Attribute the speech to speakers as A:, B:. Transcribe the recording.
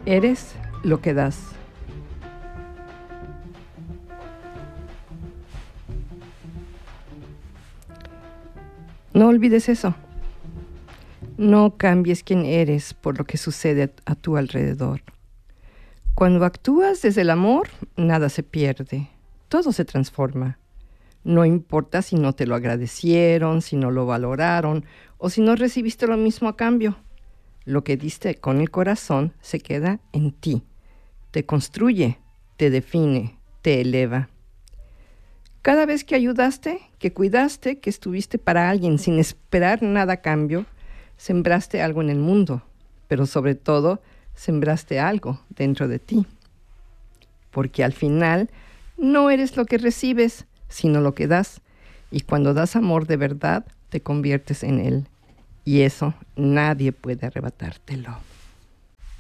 A: Eres lo que das. No olvides eso. No cambies quién eres por lo que sucede a tu alrededor. Cuando actúas desde el amor, nada se pierde. Todo se transforma. No importa si no te lo agradecieron, si no lo valoraron o si no recibiste lo mismo a cambio. Lo que diste con el corazón se queda en ti. Te construye, te define, te eleva. Cada vez que ayudaste, que cuidaste, que estuviste para alguien sin esperar nada a cambio, sembraste algo en el mundo, pero sobre todo sembraste algo dentro de ti. Porque al final no eres lo que recibes, sino lo que das. Y cuando das amor de verdad, te conviertes en él. Y eso nadie puede arrebatártelo.